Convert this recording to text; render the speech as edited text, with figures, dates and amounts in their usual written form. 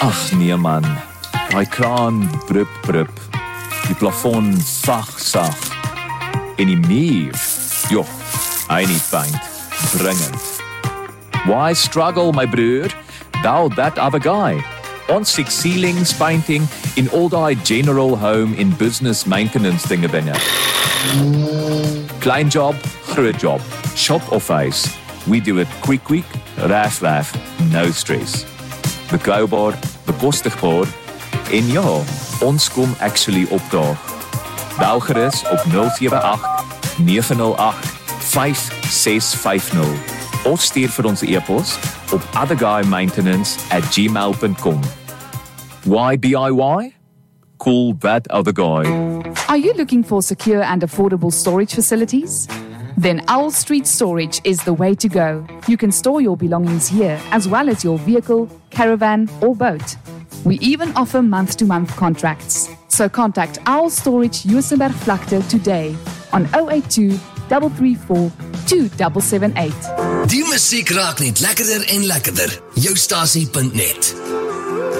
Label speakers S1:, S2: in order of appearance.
S1: Ag nee man, daai kraan brup brup, die plafon sag. En die muur, joh, hy nie paint, dringend. Why struggle, my broer? Thou that other guy. Ons six ceilings painting in all die general home in business maintenance dinge binne. Klein job, groot job, shop of face. We do it quick, raf, no stress. Betrouwbaar, bekostigbaar en ja, ons kom actually opdaag. Bel gerus op 078 908 5650 of stuur vir ons e-pos op otherguymaintenance@gmail.com. Why DIY? Cool that other guy.
S2: Are you looking for secure and affordable storage facilities? Then Owl Street Storage is the way to go. You can store your belongings here as well as your vehicle, caravan or boat. We even offer month-to-month contracts. So contact Owl Storage Juisenberg Vlakte today on 082 334 2778.
S3: Die musiek raak net lekkerder en lekkerder. Joustasie.net